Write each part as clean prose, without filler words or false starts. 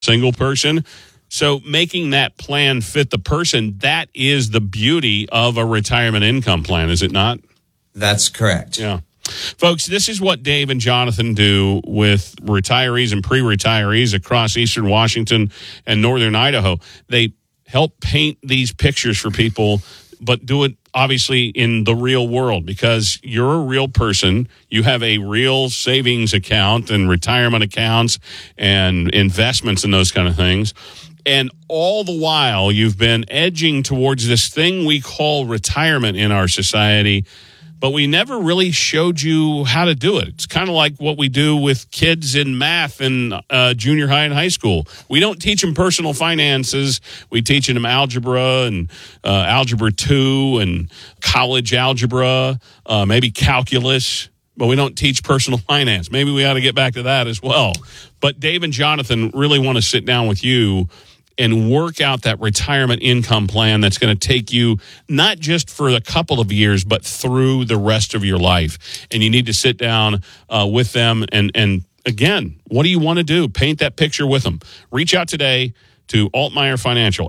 single person. So making that plan fit the person, that is the beauty of a retirement income plan, is it not? That's correct. Yeah. Folks, this is what Dave and Jonathan do with retirees and pre-retirees across eastern Washington and northern Idaho. They help paint these pictures for people, but do it obviously in the real world, because you're a real person. You have a real savings account and retirement accounts and investments and those kind of things. And all the while, you've been edging towards this thing we call retirement in our society, but we never really showed you how to do it. It's kind of like what we do with kids in math in junior high and high school. We don't teach them personal finances. We teach them algebra and algebra 2 and college algebra, maybe calculus, but we don't teach personal finance. Maybe we ought to get back to that as well. But Dave and Jonathan really want to sit down with you and work out that retirement income plan that's going to take you not just for a couple of years, but through the rest of your life. And you need to sit down with them. And again, what do you want to do? Paint that picture with them. Reach out today to Altmaier Financial,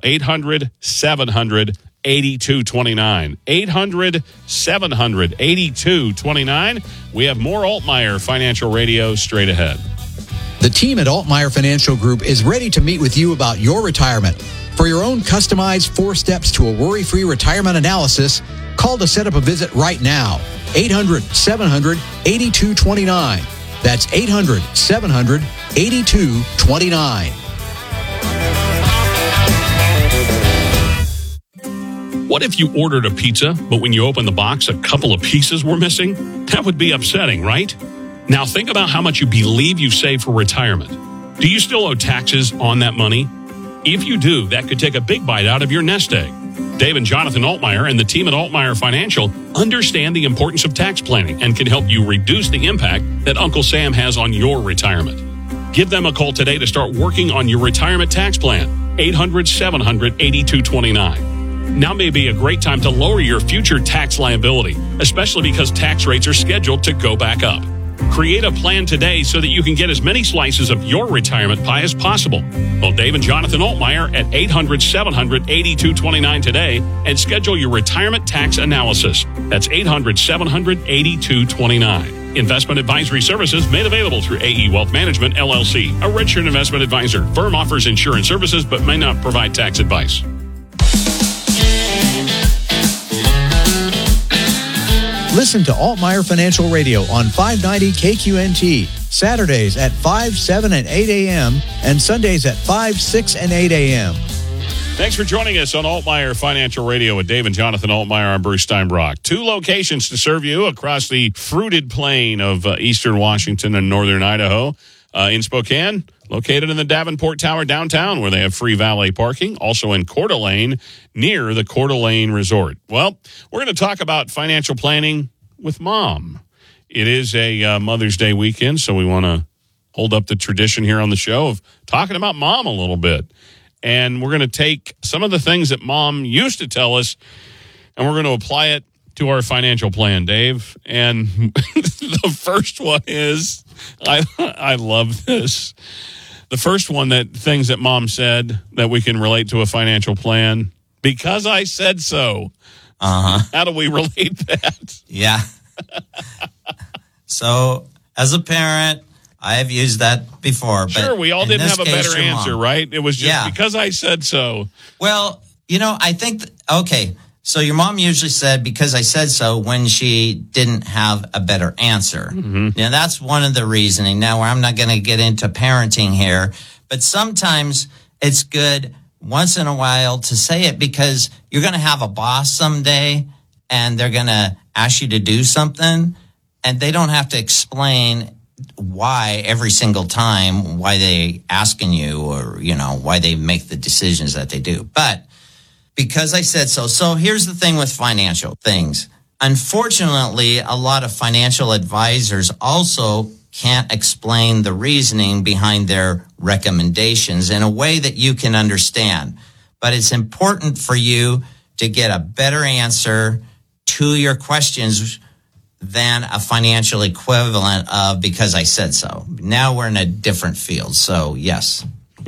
800-700-8229. 800-700-8229. We have more Altmaier Financial Radio straight ahead. The team at Altmaier Financial Group is ready to meet with you about your retirement. For your own customized 4 steps to a worry-free retirement analysis, call to set up a visit right now. 800-700-8229. That's 800-700-8229. What if you ordered a pizza, but when you opened the box, a couple of pieces were missing? That would be upsetting, right? Now think about how much you believe you saved for retirement. Do you still owe taxes on that money? If you do, that could take a big bite out of your nest egg. Dave and Jonathan Altmaier and the team at Altmaier Financial understand the importance of tax planning and can help you reduce the impact that Uncle Sam has on your retirement. Give them a call today to start working on your retirement tax plan. 800-700-8229. Now may be a great time to lower your future tax liability, especially because tax rates are scheduled to go back up. Create a plan today so that you can get as many slices of your retirement pie as possible. Call Dave and Jonathan Altmaier at 800-700-8229 today and schedule your retirement tax analysis. That's 800-700-8229. Investment advisory services made available through AE Wealth Management, LLC, a registered investment advisor. Firm offers insurance services but may not provide tax advice. Listen to Altmaier Financial Radio on 590 KQNT, Saturdays at 5, 7, and 8 a.m., and Sundays at 5, 6, and 8 a.m. Thanks for joining us on Altmaier Financial Radio with Dave and Jonathan Altmaier. I'm Bruce Steinbrock. 2 locations to serve you across the fruited plain of eastern Washington and northern Idaho. In Spokane, located in the Davenport Tower downtown, where they have free valet parking. Also in Coeur d'Alene, near the Coeur d'Alene Resort. Well, we're going to talk about financial planning with Mom. It is a Mother's Day weekend, so we want to hold up the tradition here on the show of talking about Mom a little bit. And we're going to take some of the things that Mom used to tell us, and we're going to apply it to our financial plan, Dave. And the first one is, I love this. The first one, that things that Mom said that we can relate to a financial plan, because I said so. How do we relate that? Yeah. So as a parent, I have used that before. Sure, but we all didn't have a better answer, right? It was just because I said so. Well, I think, okay, so your mom usually said, because I said so, when she didn't have a better answer. Mm-hmm. Now, that's one of the reasoning. Now, I'm not going to get into parenting here, but sometimes it's good once in a while to say it, because you're going to have a boss someday and they're going to ask you to do something, and they don't have to explain why every single time, why they asking you, or, why they make the decisions that they do. But because I said so. So here's the thing with financial things. Unfortunately, a lot of financial advisors also can't explain the reasoning behind their recommendations in a way that you can understand. But it's important for you to get a better answer to your questions than a financial equivalent of because I said so. Now we're in a different field. So, yes.